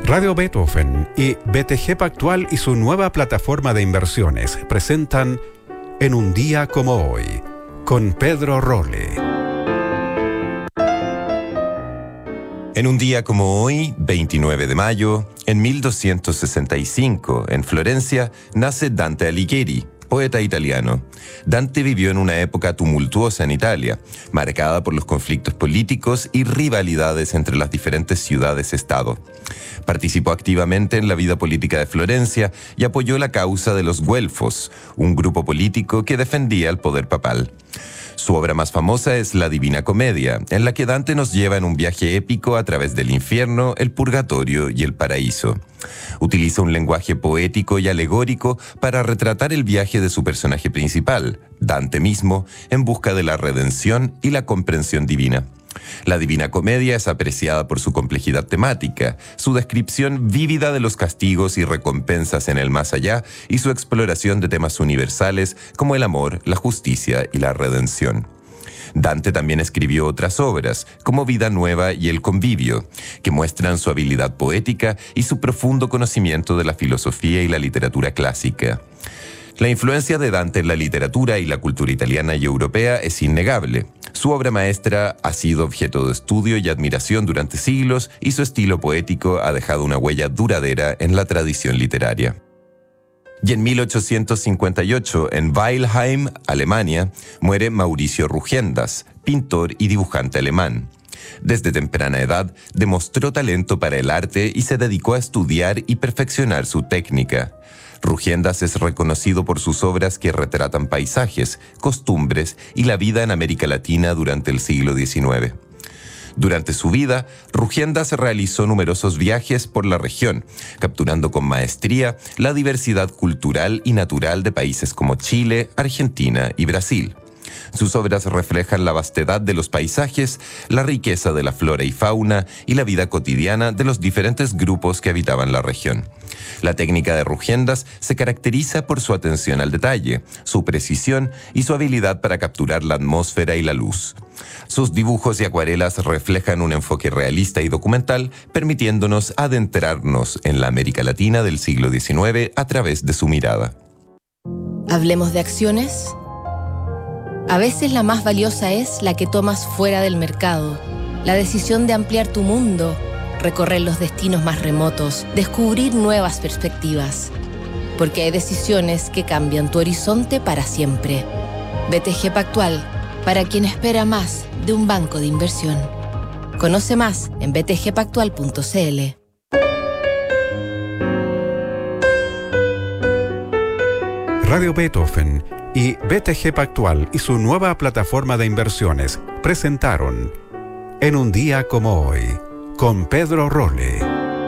Radio Beethoven y BTG Pactual y su nueva plataforma de inversiones presentan En un día como hoy, con Pedro Rolle. En un día como hoy, 29 de mayo, en 1265, en Florencia, nace Dante Alighieri, poeta italiano. Dante vivió en una época tumultuosa en Italia, marcada por los conflictos políticos y rivalidades entre las diferentes ciudades-estado. Participó activamente en la vida política de Florencia y apoyó la causa de los güelfos, un grupo político que defendía el poder papal. Su obra más famosa es La Divina Comedia, en la que Dante nos lleva en un viaje épico a través del infierno, el purgatorio y el paraíso. Utiliza un lenguaje poético y alegórico para retratar el viaje de su personaje principal, Dante mismo, en busca de la redención y la comprensión divina. La Divina Comedia es apreciada por su complejidad temática, su descripción vívida de los castigos y recompensas en el más allá y su exploración de temas universales como el amor, la justicia y la redención. Dante también escribió otras obras, como Vida Nueva y El Convivio, que muestran su habilidad poética y su profundo conocimiento de la filosofía y la literatura clásica. La influencia de Dante en la literatura y la cultura italiana y europea es innegable. Su obra maestra ha sido objeto de estudio y admiración durante siglos y su estilo poético ha dejado una huella duradera en la tradición literaria. Y en 1858, en Weilheim, Alemania, muere Mauricio Rugendas, pintor y dibujante alemán. Desde temprana edad demostró talento para el arte y se dedicó a estudiar y perfeccionar su técnica. Rugendas es reconocido por sus obras que retratan paisajes, costumbres y la vida en América Latina durante el siglo XIX. Durante su vida, Rugendas realizó numerosos viajes por la región, capturando con maestría la diversidad cultural y natural de países como Chile, Argentina y Brasil. Sus obras reflejan la vastedad de los paisajes, la riqueza de la flora y fauna y la vida cotidiana de los diferentes grupos que habitaban la región. La técnica de Rugendas se caracteriza por su atención al detalle, su precisión y su habilidad para capturar la atmósfera y la luz. Sus dibujos y acuarelas reflejan un enfoque realista y documental, permitiéndonos adentrarnos en la América Latina del siglo XIX a través de su mirada. ¿Hablemos de acciones? A veces la más valiosa es la que tomas fuera del mercado. La decisión de ampliar tu mundo, recorrer los destinos más remotos, descubrir nuevas perspectivas. Porque hay decisiones que cambian tu horizonte para siempre. BTG Pactual, para quien espera más de un banco de inversión. Conoce más en btgpactual.cl. Radio Beethoven y BTG Pactual y su nueva plataforma de inversiones presentaron En un día como hoy, con Pedro Rolle.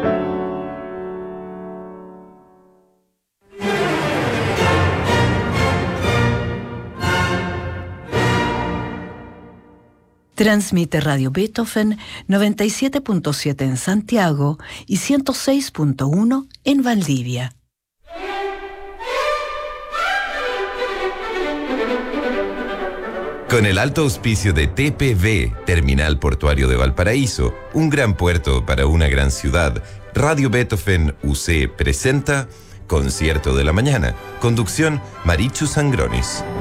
Transmite Radio Beethoven 97.7 en Santiago y 106.1 en Valdivia. Con el alto auspicio de TPV, Terminal Portuario de Valparaíso, un gran puerto para una gran ciudad, Radio Beethoven UC presenta Concierto de la Mañana. Conducción, Marichu Sangronis.